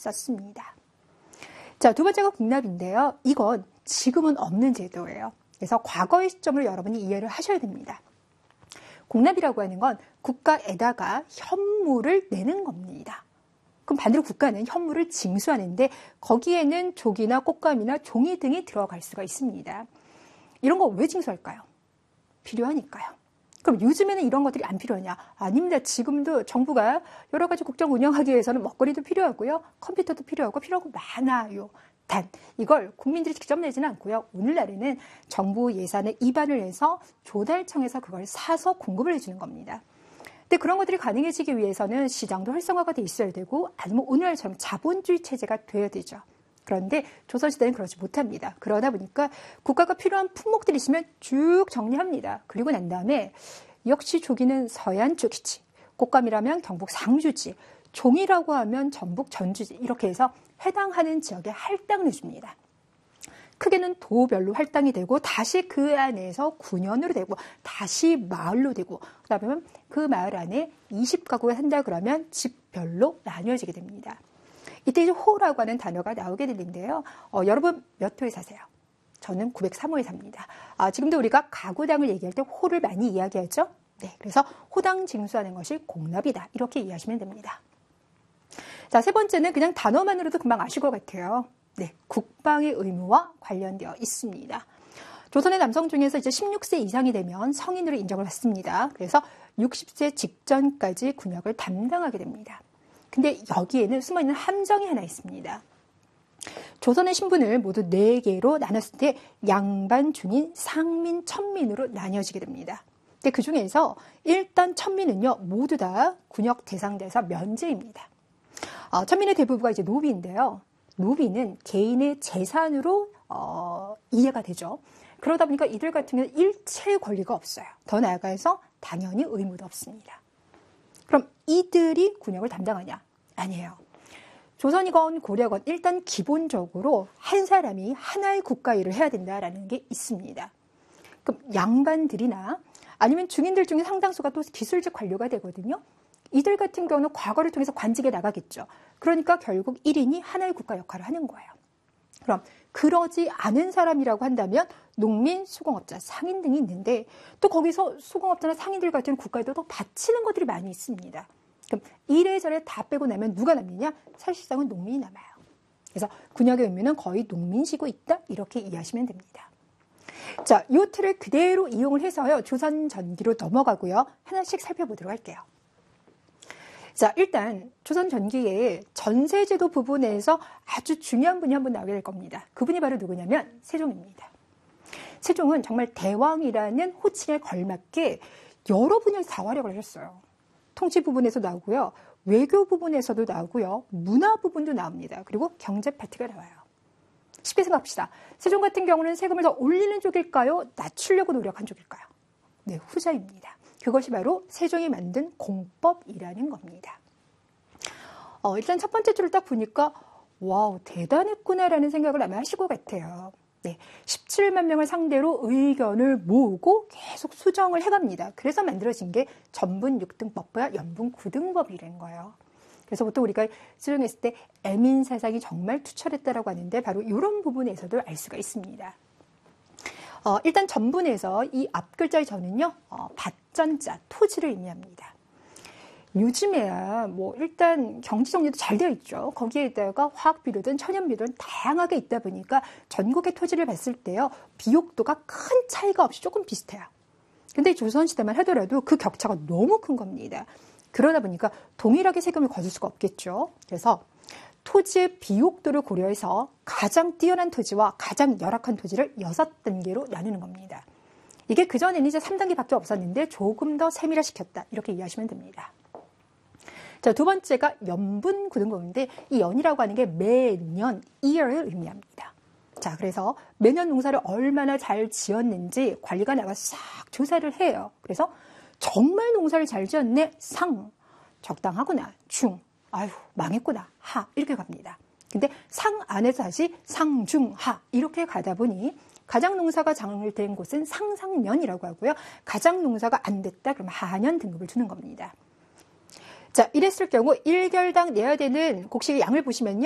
썼습니다. 자, 두 번째가 공납인데요. 이건 지금은 없는 제도예요. 그래서 과거의 시점으로 여러분이 이해를 하셔야 됩니다. 공납이라고 하는 건 국가에다가 현물을 내는 겁니다. 그럼 반대로 국가는 현물을 징수하는데 거기에는 조기나 꽃감이나 종이 등이 들어갈 수가 있습니다. 이런 거 왜 징수할까요? 필요하니까요. 그럼 요즘에는 이런 것들이 안 필요하냐? 아닙니다. 지금도 정부가 여러 가지 국정 운영하기 위해서는 먹거리도 필요하고요. 컴퓨터도 필요하고 필요한 거 많아요. 단 이걸 국민들이 직접 내지는 않고요. 오늘날에는 정부 예산에 입안을 해서 조달청에서 그걸 사서 공급을 해주는 겁니다. 근데 그런 것들이 가능해지기 위해서는 시장도 활성화가 돼 있어야 되고 아니면 오늘날처럼 자본주의 체제가 돼야 되죠. 그런데 조선시대는 그렇지 못합니다. 그러다 보니까 국가가 필요한 품목들이 있으면 쭉 정리합니다. 그리고 난 다음에 역시 조기는 서해안 쪽이지, 꽃감이라면 경북 상주지, 종이라고 하면 전북 전주지 이렇게 해서 해당하는 지역에 할당을 해줍니다. 크게는 도별로 할당이 되고 다시 그 안에서 군현으로 되고 다시 마을로 되고 그다음에 그 마을 안에 20가구가 산다 그러면 집별로 나뉘어지게 됩니다. 이때 이제 호라고 하는 단어가 나오게 되는데요. 여러분 몇 호에 사세요? 저는 903호에 삽니다. 지금도 우리가 가구당을 얘기할 때 호를 많이 이야기하죠. 네, 그래서 호당 징수하는 것이 공납이다. 이렇게 이해하시면 됩니다. 자, 세 번째는 그냥 단어만으로도 금방 아실 것 같아요. 네, 국방의 의무와 관련되어 있습니다. 조선의 남성 중에서 이제 16세 이상이 되면 성인으로 인정을 받습니다. 그래서 60세 직전까지 군역을 담당하게 됩니다. 근데 여기에는 숨어있는 함정이 하나 있습니다. 조선의 신분을 모두 4개로 나눴을 때 양반, 중인, 상민, 천민으로 나뉘어지게 됩니다. 근데 그 중에서 일단 천민은요, 모두 다 군역 대상자에서 면제입니다. 천민의 대부분가 이제 노비인데요. 노비는 개인의 재산으로 이해가 되죠. 그러다 보니까 이들 같은 경우는 일체의 권리가 없어요. 더 나아가서 당연히 의무도 없습니다. 그럼 이들이 군역을 담당하냐? 아니에요. 조선이건 고려건 일단 기본적으로 한 사람이 하나의 국가 일을 해야 된다라는 게 있습니다. 그럼 양반들이나 아니면 중인들 중에 상당수가 또 기술직 관료가 되거든요. 이들 같은 경우는 과거를 통해서 관직에 나가겠죠. 그러니까 결국 1인이 하나의 국가 역할을 하는 거예요. 그럼 그러지 않은 사람이라고 한다면 농민, 수공업자, 상인 등이 있는데 또 거기서 수공업자나 상인들 같은 국가에도 더 바치는 것들이 많이 있습니다. 그럼 이래저래 다 빼고 나면 누가 남느냐? 사실상은 농민이 남아요. 그래서 군역의 의무는 거의 농민시고 있다 이렇게 이해하시면 됩니다. 자, 이 틀을 그대로 이용을 해서요. 조선 전기로 넘어가고요. 하나씩 살펴보도록 할게요. 자, 일단 조선 전기의 전세제도 부분에서 아주 중요한 분이 한 분 나오게 될 겁니다. 그분이 바로 누구냐면 세종입니다. 세종은 정말 대왕이라는 호칭에 걸맞게 여러 분야에서 다 활약을 하셨어요. 통치 부분에서 나오고요. 외교 부분에서도 나오고요. 문화 부분도 나옵니다. 그리고 경제 파트가 나와요. 쉽게 생각합시다. 세종 같은 경우는 세금을 더 올리는 쪽일까요? 낮추려고 노력한 쪽일까요? 네, 후자입니다. 그것이 바로 세종이 만든 공법이라는 겁니다. 일단 첫 번째 줄을 딱 보니까 와우, 대단했구나라는 생각을 아마 하실 것 같아요. 네, 17만 명을 상대로 의견을 모으고 계속 수정을 해갑니다. 그래서 만들어진 게 전분 6등법과 연분 9등법이라는 거예요. 그래서 보통 우리가 수정했을 때 애민 사상이 정말 투철했다라고 하는데 바로 이런 부분에서도 알 수가 있습니다. 일단 전분에서 이 앞 글자의 전은요, 밭전자, 토지를 의미합니다. 요즘에야 뭐 일단 경지 정리도 잘 되어 있죠. 거기에다가 화학비료든 천연비료든 다양하게 있다 보니까 전국의 토지를 봤을 때요, 비옥도가 큰 차이가 없이 조금 비슷해요. 근데 조선시대만 하더라도 그 격차가 너무 큰 겁니다. 그러다 보니까 동일하게 세금을 거둘 수가 없겠죠. 그래서 토지의 비옥도를 고려해서 가장 뛰어난 토지와 가장 열악한 토지를 6단계로 나누는 겁니다. 이게 그전에는 이제 3단계밖에 없었는데 조금 더 세밀화시켰다. 이렇게 이해하시면 됩니다. 자, 두 번째가 연분 9등급인데 이 연이라고 하는 게 매년, year를 의미합니다. 자, 그래서 매년 농사를 얼마나 잘 지었는지 관리가 나가서 싹 조사를 해요. 그래서 정말 농사를 잘 지었네, 상, 적당하구나, 중, 아유, 망했구나, 하, 이렇게 갑니다. 근데 상 안에서 다시 상, 중, 하, 이렇게 가다 보니 가장 농사가 잘 된 곳은 상상년이라고 하고요. 가장 농사가 안 됐다, 그러면 하년 등급을 주는 겁니다. 자, 이랬을 경우 1결당 내야 되는 곡식의 양을 보시면요.